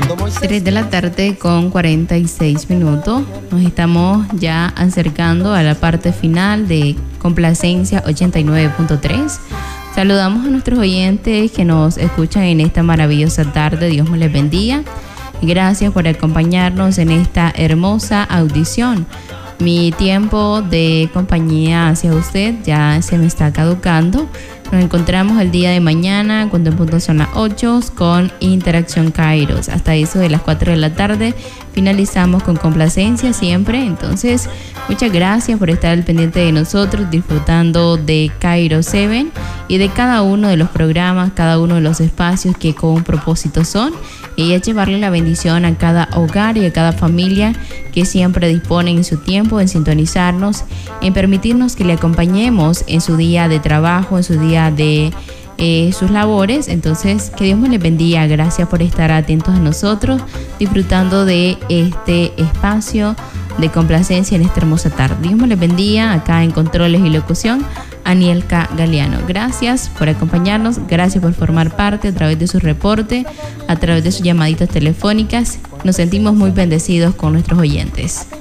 3 de la tarde con 46 minutos. Nos estamos ya acercando a la parte final de Complacencia 89.3. Saludamos a nuestros oyentes que nos escuchan en esta maravillosa tarde. Dios me les bendiga. Gracias por acompañarnos en esta hermosa audición. Mi tiempo de compañía hacia usted ya se me está caducando. Nos encontramos el día de mañana, cuando en punto son las 8, con Interacción Kairos. Hasta eso de las 4 de la tarde finalizamos con Complacencia siempre. Entonces, muchas gracias por estar al pendiente de nosotros, disfrutando de Kairos 7 y de cada uno de los programas, cada uno de los espacios que con un propósito son. Y es llevarle la bendición a cada hogar y a cada familia que siempre disponen en su tiempo en sintonizarnos, en permitirnos que le acompañemos en su día de trabajo, en su día de sus labores. Entonces, que Dios me les bendiga. Gracias por estar atentos a nosotros, disfrutando de este espacio de complacencia en esta hermosa tarde. Dios me les bendiga. Acá en Controles y Locución, Anielka Galeano. Gracias por acompañarnos, gracias por formar parte a través de su reporte, a través de sus llamaditas telefónicas. Nos sentimos muy bendecidos con nuestros oyentes.